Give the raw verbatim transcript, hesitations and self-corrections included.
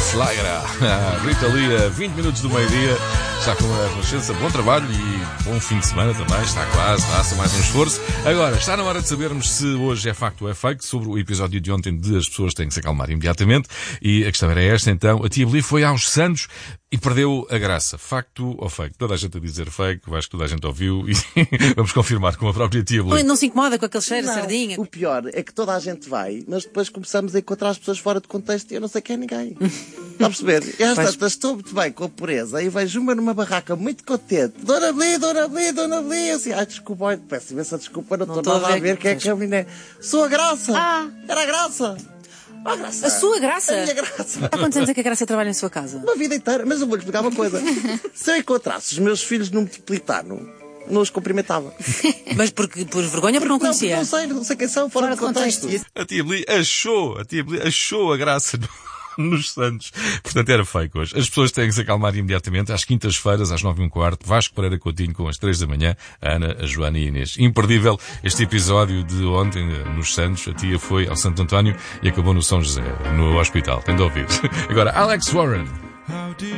Flagra. Rita Lee, a vinte minutos do meio-dia, está com a Renascença. Bom trabalho e bom fim de semana também. Está quase, faça mais um esforço. Agora, está na hora de sabermos se hoje é facto ou é fake sobre o episódio de ontem de as pessoas têm que se acalmar imediatamente. E a questão era esta, então. A tia Beli foi aos Santos e perdeu a graça. Facto ou fake? Toda a gente a dizer fake, eu acho que toda a gente ouviu e vamos confirmar com a própria tia Beli. Não se incomoda com aquele cheiro de sardinha? O pior é que toda a gente vai, mas depois começamos a encontrar as pessoas fora de contexto e eu não sei quem é ninguém. Está a perceber? E às tantas estou muito bem com a pureza e vejo uma numa barraca muito contente. Dona Beli, Dona Beli, Dona Beli. Assim, ai, desculpa, olha, peço imensa desculpa, não, não estou nada a ver, ver quem é que é a menina. Sou a Graça. Ah. Era a Graça. A Graça. A sua Graça? A minha Graça. Há quantos anos é que a Graça trabalha em sua casa? Uma vida inteira. Mas eu vou-lhe explicar uma coisa. Se eu encontrasse os meus filhos no Metropolitano, não os cumprimentava. Mas porque, por vergonha ou porque não conhecia? Não, não sei, não sei quem são, fora, fora de contexto. contexto. A tia Beli achou, a tia Beli achou a graça no... nos Santos. Portanto, era fake hoje. As pessoas têm que se acalmar imediatamente. Às quintas-feiras, às nove e um quarto, Vasco Pereira Coutinho com as três da manhã, a Ana, a Joana e a Inês. Imperdível este episódio de ontem nos Santos. A tia foi ao Santo António e acabou no São José, no hospital. Tem de ouvir. Agora, Alex Warren.